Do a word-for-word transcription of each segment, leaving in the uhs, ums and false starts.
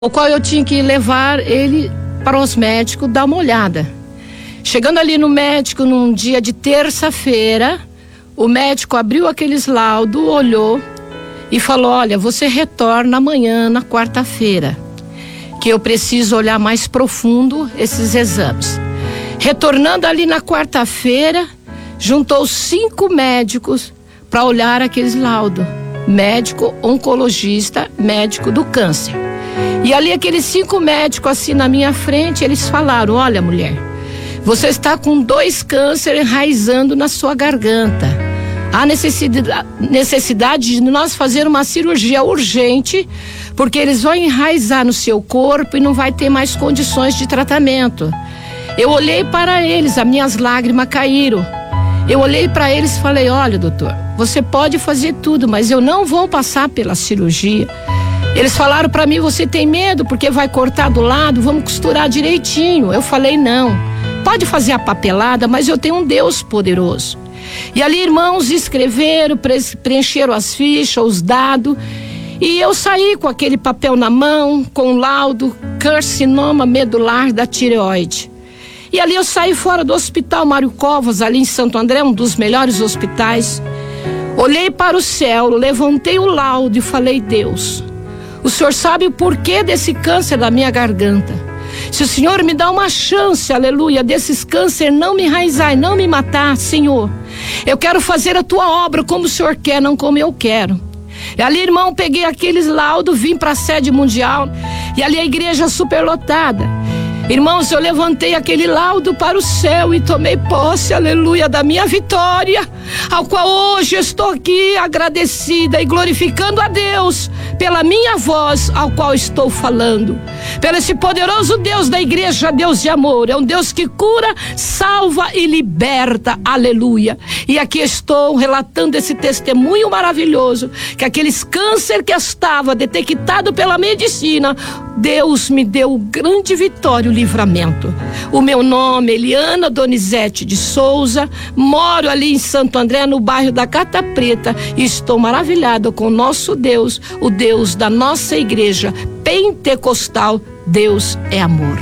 o qual eu tinha que levar ele para os médicos dar uma olhada. Chegando ali no médico num dia de terça-feira, o médico abriu aqueles laudos, olhou e falou: olha, você retorna amanhã na quarta-feira, que eu preciso olhar mais profundo esses exames. Retornando ali na quarta-feira, juntou cinco médicos para olhar aqueles laudos. Médico oncologista, médico do câncer. E ali aqueles cinco médicos assim na minha frente, eles falaram: olha, mulher, você está com dois cânceres enraizando na sua garganta. Há necessidade, necessidade de nós fazer uma cirurgia urgente, porque eles vão enraizar no seu corpo e não vai ter mais condições de tratamento. Eu olhei para eles, as minhas lágrimas caíram. Eu olhei para eles e falei: olha, doutor, você pode fazer tudo, mas eu não vou passar pela cirurgia. Eles falaram para mim: você tem medo porque vai cortar do lado, vamos costurar direitinho. Eu falei: não, pode fazer a papelada, mas eu tenho um Deus poderoso. E ali irmãos escreveram, preencheram as fichas, os dados, e eu saí com aquele papel na mão, com o laudo carcinoma medular da tireoide. E ali eu saí fora do hospital Mário Covas, ali em Santo André, um dos melhores hospitais. Olhei para o céu, levantei o laudo e falei: Deus, o Senhor sabe o porquê desse câncer da minha garganta. Se o Senhor me dá uma chance, aleluia, desses câncer não me enraizar e não me matar, Senhor, eu quero fazer a tua obra como o Senhor quer, não como eu quero. E ali, irmão, peguei aqueles laudos, vim para a sede mundial, e ali a igreja superlotada. Irmãos, eu levantei aquele laudo para o céu e tomei posse, aleluia, da minha vitória, ao qual hoje eu estou aqui agradecida e glorificando a Deus pela minha voz, ao qual estou falando, pelo esse poderoso Deus da igreja, Deus de amor. É um Deus que cura, salva e liberta, aleluia. E aqui estou relatando esse testemunho maravilhoso, que aqueles câncer que estava detectado pela medicina, Deus me deu grande vitória, o livramento. O meu nome é Eliana Donizete de Souza, moro ali em Santo André, no bairro da Cata Preta, e estou maravilhada com o nosso Deus, o Deus da nossa igreja pentecostal. Deus é amor.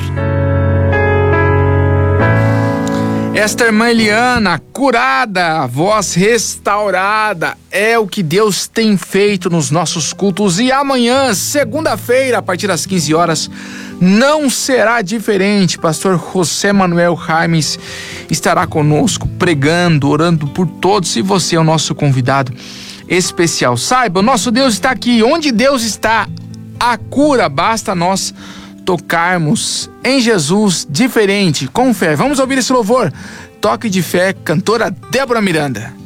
Esta irmã Eliana, curada, voz restaurada, é o que Deus tem feito nos nossos cultos. E amanhã, segunda-feira, a partir das quinze horas, não será diferente. Pastor José Manuel Raimes estará conosco, pregando, orando por todos, e você é o nosso convidado especial. Saiba, o nosso Deus está aqui. Onde Deus está, a cura, basta nós tocarmos em Jesus diferente, com fé. Vamos ouvir esse louvor, Toque de Fé, cantora Débora Miranda.